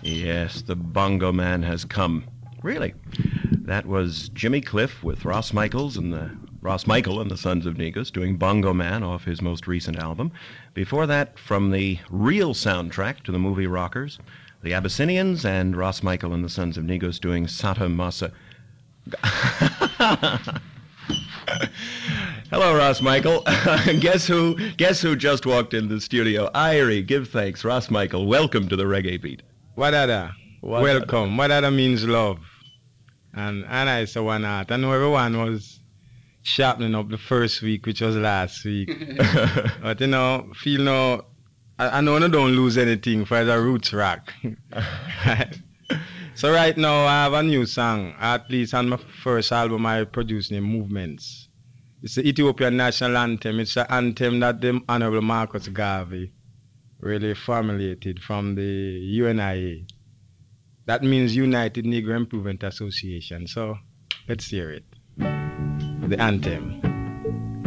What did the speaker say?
Yes, the Bongo Man has come. Really? That was Jimmy Cliff with Ross Michael and the Sons of Negus doing Bongo Man off his most recent album. Before that, from the real soundtrack to the movie Rockers, the Abyssinians and Ross Michael and the Sons of Negus doing Sata Masa. Hello, Ross Michael. Guess who just walked in the studio? Irie, give thanks. Ross Michael, welcome to the Reggae Beat. Wadada. Welcome. Wadada means love. And I saw one out. I know everyone was sharpening up the first week, which was last week. But, I know I don't lose anything for the roots rock. So right now I have a new song, at least on my first album I produced named Movements. It's the Ethiopian national anthem. It's an anthem that the Honorable Marcus Garvey really formulated from the UNIA. That means United Negro Improvement Association. So let's hear it. The anthem.